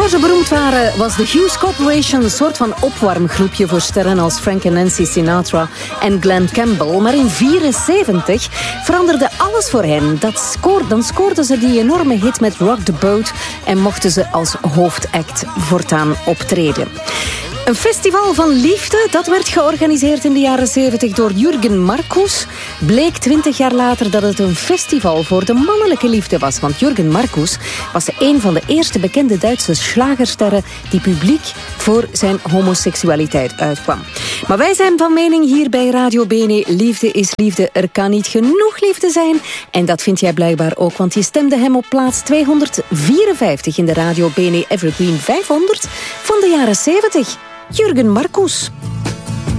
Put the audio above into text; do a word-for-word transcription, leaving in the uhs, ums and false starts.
Voor ze beroemd waren was de Hughes Corporation een soort van opwarmgroepje voor sterren als Frank en Nancy Sinatra en Glen Campbell. Maar in negentien vierenzeventig veranderde alles voor hen. Dat scoor, dan scoorden ze die enorme hit met Rock the Boat en mochten ze als hoofdact voortaan optreden. Een festival van liefde, dat werd georganiseerd in de jaren zeventig door Jürgen Marcus. Bleek twintig jaar later dat het een festival voor de mannelijke liefde was. Want Jürgen Marcus was een van de eerste bekende Duitse schlagersterren die publiek voor zijn homoseksualiteit uitkwam. Maar wij zijn van mening hier bij Radio Bene, liefde is liefde, er kan niet genoeg liefde zijn. En dat vind jij blijkbaar ook, want je stemde hem op plaats tweehonderdvierenvijftig in de Radio Bene Evergreen vijfhonderd van de jaren zeventig. Jürgen Marcus.